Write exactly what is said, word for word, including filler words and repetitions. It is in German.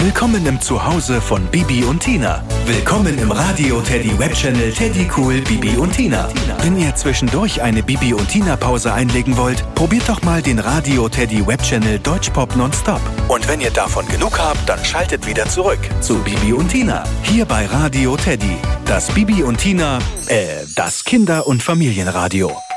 Willkommen im Zuhause von Bibi und Tina. Willkommen im Radio Teddy Webchannel Teddy Cool Bibi und Tina. Wenn ihr zwischendurch eine Bibi und Tina Pause einlegen wollt, probiert doch mal den Radio Teddy Webchannel Deutschpop Nonstop. Und wenn ihr davon genug habt, dann schaltet wieder zurück zu Bibi und Tina. Hier bei Radio Teddy. Das Bibi und Tina, äh, das Kinder- und Familienradio.